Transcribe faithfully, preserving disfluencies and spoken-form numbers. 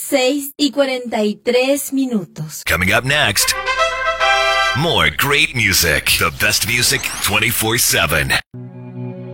seis y cuarenta y tres minutos. Coming up next, more great music. The best music twenty-four seven.